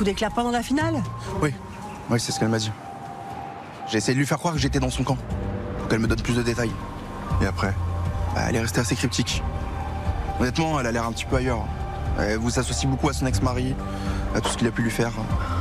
coup d'éclat pendant la finale? Oui, c'est ce qu'elle m'a dit. J'ai essayé de lui faire croire que j'étais dans son camp, pour qu'elle me donne plus de détails. Et après, elle est restée assez cryptique. Honnêtement, elle a l'air un petit peu ailleurs. Elle vous associe beaucoup à son ex-mari, à tout ce qu'il a pu lui faire.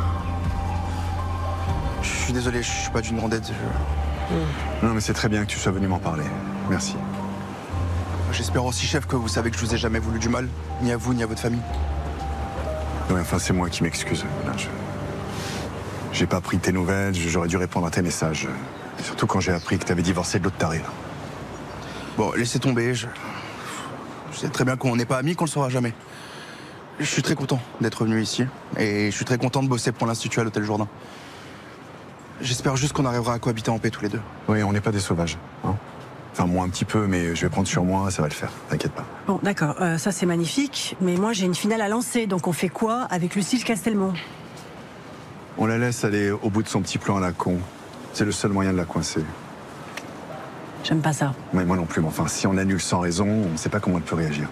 Je suis désolé, je suis pas d'une grande aide. Non, mais c'est très bien que tu sois venu m'en parler. Merci. J'espère aussi, chef, que vous savez que je vous ai jamais voulu du mal, ni à vous, ni à votre famille. Ouais, enfin, c'est moi qui m'excuse. Là, j'ai pas pris tes nouvelles, j'aurais dû répondre à tes messages. Surtout quand j'ai appris que t'avais divorcé de l'autre taré, là. Bon, laissez tomber, je sais très bien qu'on n'est pas amis, qu'on le saura jamais. Je suis très content d'être venu ici, et je suis très content de bosser pour l'Institut à l'Hôtel Jourdain. J'espère juste qu'on arrivera à cohabiter en paix tous les deux. Oui, on n'est pas des sauvages, hein. Enfin, moi un petit peu, mais je vais prendre sur moi, ça va le faire, t'inquiète pas. Bon, d'accord, ça c'est magnifique, mais moi j'ai une finale à lancer, donc on fait quoi avec Lucille Castelmont? On la laisse aller au bout de son petit plan à la con. C'est le seul moyen de la coincer. J'aime pas ça. Mais moi non plus, mais enfin, si on annule sans raison, on ne sait pas comment elle peut réagir.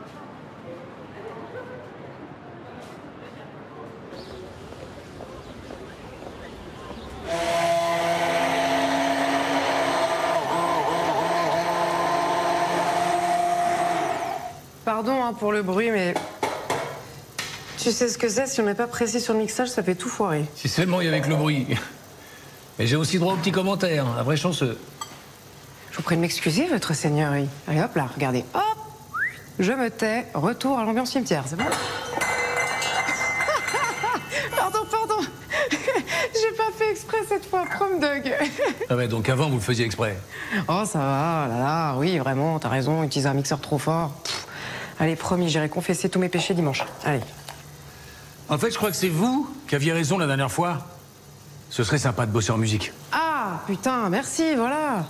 Pardon pour le bruit, mais tu sais ce que c'est, si on n'est pas précis sur le mixage, ça fait tout foirer. Si seulement il y avait que le bruit. Mais j'ai aussi droit aux petits commentaires, un vrai chanceux. Je vous prie de m'excuser, votre seigneurie. Allez hop là, regardez, hop, je me tais, retour à l'ambiance cimetière, c'est bon? Pardon, j'ai pas fait exprès cette fois, prom Doug. Ah ouais, donc avant vous le faisiez exprès. Oh ça va, là, oui, vraiment, t'as raison, utiliser un mixeur trop fort. Allez, promis, j'irai confesser tous mes péchés dimanche. Allez. En fait, je crois que c'est vous qui aviez raison la dernière fois. Ce serait sympa de bosser en musique. Ah, putain, merci, voilà.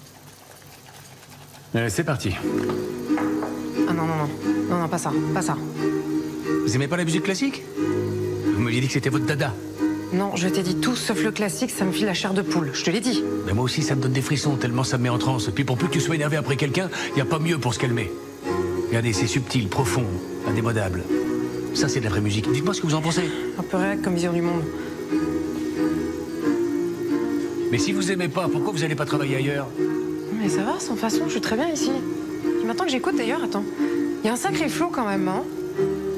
C'est parti. Ah non, pas ça. Vous aimez pas la musique classique? Vous m'aviez dit que c'était votre dada. Non, je t'ai dit tout sauf le classique, ça me file la chair de poule, je te l'ai dit. Mais moi aussi, ça me donne des frissons tellement ça me met en transe. Et puis pour plus que tu sois énervé après quelqu'un, y a pas mieux pour se calmer. Regardez, c'est subtil, profond, indémodable. Ça, c'est de la vraie musique. Dites-moi ce que vous en pensez. Un peu réac comme vision du monde. Mais si vous aimez pas, pourquoi vous allez pas travailler ailleurs? Mais ça va, sans façon, je suis très bien ici. Et maintenant que j'écoute d'ailleurs, attends. Il y a un sacré flow quand même, hein.